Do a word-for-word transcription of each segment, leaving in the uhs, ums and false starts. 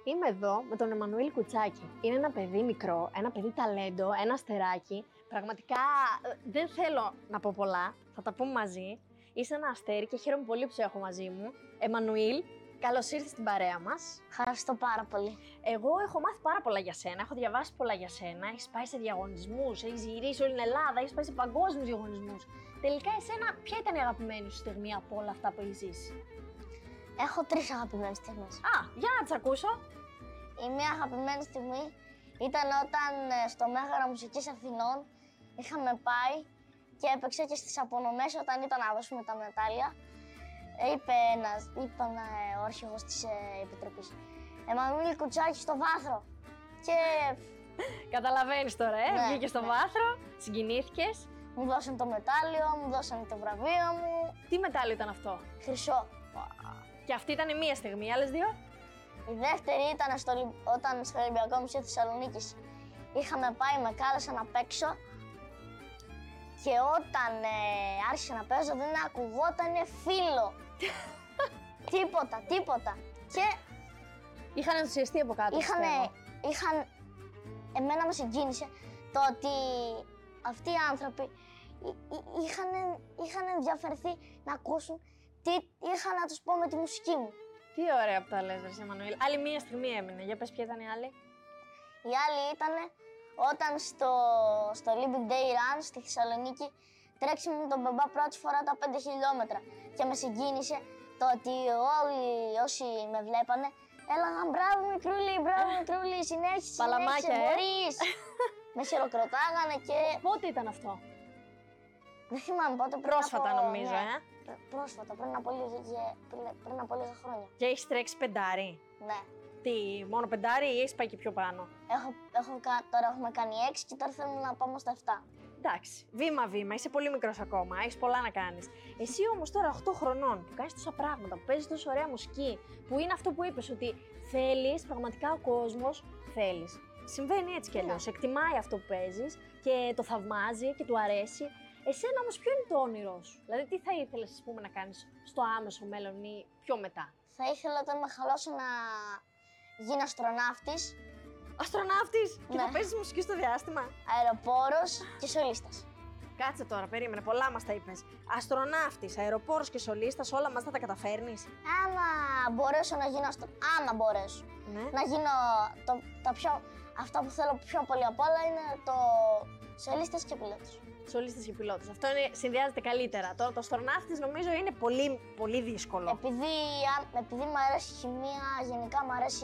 Είμαι εδώ με τον Εμμανουήλ Κουτσάκη. Είναι ένα παιδί μικρό, ένα παιδί ταλέντο, ένα αστεράκι. Πραγματικά δεν θέλω να πω πολλά, θα τα πούμε μαζί. Είσαι ένα αστέρι και χαίρομαι πολύ που σε έχω μαζί μου. Εμμανουήλ, καλώς ήρθες στην παρέα μας. Ευχαριστώ πάρα πολύ. Εγώ έχω μάθει πάρα πολλά για σένα, έχω διαβάσει πολλά για σένα. Έχεις πάει σε διαγωνισμούς, έχεις γυρίσει όλη την Ελλάδα, έχεις πάει σε παγκόσμιους διαγωνισμούς. Τελικά, εσένα, ποια ήταν η αγαπημένη σου στιγμή από όλα αυτά που έχεις ζήσει? Έχω τρεις αγαπημένες στιγμές. Α, για να τις ακούσω. Η μία αγαπημένη στιγμή ήταν όταν ε, στο Μέγαρο Μουσικής Αθηνών είχαμε πάει και έπαιξε και στις απονομές όταν ήταν να δώσουμε τα μετάλλια. Ε, είπε ένας, είπαν ε, ο αρχηγός της ε, Επιτροπής, Εμμανουήλ Κουτσάκη στο βάθρο. Και Καταλαβαίνεις τώρα, ε, Ναι, βγήκες στο ναι. βάθρο, συγκινήθηκες. μου δώσαν το μετάλλιο, μου δώσαν το βραβείο μου. Τι μετάλλιο ήταν αυτό? Χρυσό. Και αυτή ήταν η μία στιγμή, οι άλλες δύο? Η δεύτερη ήταν στο, Ολυ- όταν στο Ολυμπιακό Μουσείο Θεσσαλονίκης είχαμε πάει, με κάλεσαν να παίξω και όταν ε, άρχισα να παίζω δεν ακουγότανε φίλο. Τίποτα, τίποτα. Και Είχαν ενθουσιαστεί από κάτω. είχανε, πιστεύω. είχαν, εμένα με συγκίνησε το ότι αυτοί οι άνθρωποι εί- εί- είχαν, είχαν ενδιαφερθεί να ακούσουν τι είχα να τους πω με τη μουσική μου. Τι ωραία που τα λες, ρε Εμμανουήλ. Άλλη μία στιγμή έμεινε. Για πες ποια ήταν η άλλη. Η άλλη ήταν όταν στο, στο Olympic Day Run στη Θεσσαλονίκη τρέξαμε με τον μπαμπά πρώτη φορά τα πέντε χιλιόμετρα και με συγκίνησε το ότι όλοι όσοι με βλέπανε έλεγαν μπράβο μικρούλη, μπράβο μικρούλη, συνέχισε, Παλαμάκια, συνέχισε, ε. μπορείς. Με χειροκροτάγανε και Πότε ήταν αυτό? δεν θυμάμαι πότε. πριν Πρόσφατα από- νομίζω, ναι, ε. πρ- Πρόσφατα, πριν από, λίγα, πριν, πριν από λίγα χρόνια. Και έχεις τρέξει πεντάρι. Ναι. Τι, μόνο πεντάρι ή έχεις πάει και πιο πάνω? Έχω, έχω, κα- τώρα έχουμε κάνει έξι και τώρα θέλουμε να πάμε στα επτά. Εντάξει, βήμα-βήμα, είσαι πολύ μικρός ακόμα, έχεις πολλά να κάνεις. Εσύ όμως τώρα οκτώ χρονών που κάνεις τόσα πράγματα, που παίζεις τόσο ωραία μουσική, που είναι αυτό που είπες ότι θέλεις, πραγματικά ο κόσμος θέλεις. Συμβαίνει έτσι κι αλλιώς, εκτιμάει αυτό που παίζεις και το θαυμάζει και του αρέσει. Εσένα όμως ποιο είναι το όνειρό σου? Δηλαδή τι θα ήθελες ας πούμε, να κάνεις στο άμεσο μέλλον ή πιο μετά? Θα ήθελα όταν μεγαλώσω να γίνω αστροναύτης, Αστροναύτης και Ναι. θα παίζεις μουσική στο διάστημα. αεροπόρος και σολίστας. Κάτσε τώρα, περίμενε, πολλά μας τα είπες. Αστροναύτης, αεροπόρος και σολίστας, όλα μας θα τα καταφέρνεις. Άμα μπορέσω να γίνω αστρο... Άμα μπορέσω Ναι. να γίνω το, τα πιο... αυτά που θέλω πιο πολύ απ' όλα είναι το σολίστας και πιλότος. Σολίστες και πιλότος. Αυτό είναι, συνδυάζεται καλύτερα. Τώρα το αστροναύτης νομίζω είναι πολύ, πολύ δύσκολο. Επειδή, α- επειδή μου αρέσει η χημεία, γενικά μου αρέσει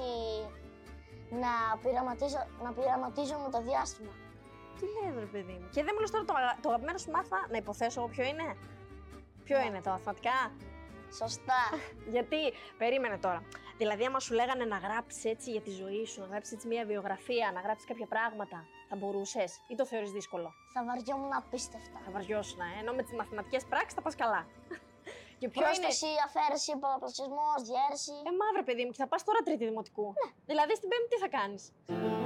να πειραματίζω, να πειραματίζω με το διάστημα. Τι λες ρε παιδί μου. Και δεν μου λες τώρα το, αγα- το αγαπημένο σου μάθημα, να υποθέσω εγώ ποιο είναι. Ποιο Ναι. είναι, τα μαθηματικά? Σωστά. Γιατί, περίμενε τώρα. Δηλαδή, άμα σου λέγανε να γράψεις έτσι για τη ζωή σου, να γράψεις έτσι μια βιογραφία, να γράψεις κάποια πράγματα, θα μπορούσες ή το θεωρείς δύσκολο? Θα βαριόμουν απίστευτα. Θα βαριώσουν, ε? Ενώ με τις μαθηματικές πράξεις θα πας καλά. Και ποιο είναι. Πρόσθεση, αφαίρεση, πολλαπλασιασμός, διαίρεση. Ε, μαύρε παιδί μου, και θα πας τώρα τρίτη δημοτικού. Ναι. Δηλαδή στην πέμπτη τι θα κάνεις?